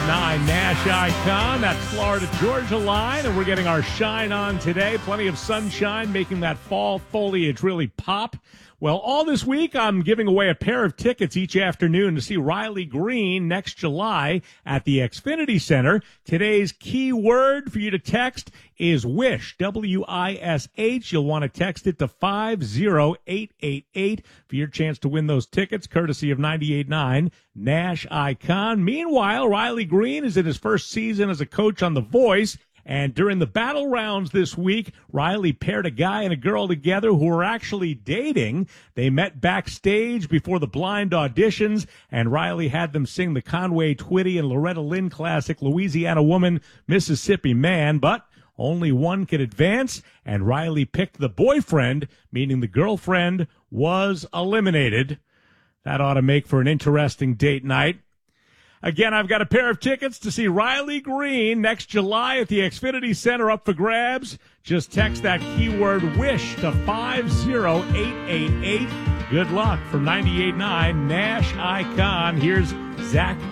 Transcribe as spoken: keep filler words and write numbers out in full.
nine Nash Icon. That's Florida Georgia line, and we're getting our shine on today. Plenty of sunshine, making that fall foliage really pop. Well, all this week, I'm giving away a pair of tickets each afternoon to see Riley Green next July at the Xfinity Center. Today's key word for you to text is WISH, W I S H. You'll want to text it to five zero eight eight eight for your chance to win those tickets, courtesy of ninety-eight point nine Nash Icon. Meanwhile, Riley Green is in his first season as a coach on The Voice. And during the battle rounds this week, Riley paired a guy and a girl together who were actually dating. They met backstage before the blind auditions, and Riley had them sing the Conway Twitty and Loretta Lynn classic Louisiana Woman, Mississippi Man, but only one could advance, and Riley picked the boyfriend, meaning the girlfriend was eliminated. That ought to make for an interesting date night. Again, I've got a pair of tickets to see Riley Green next July at the Xfinity Center up for grabs. Just text that keyword WISH to five zero eight eight eight. Good luck from ninety-eight point nine Nash Icon. Here's Zach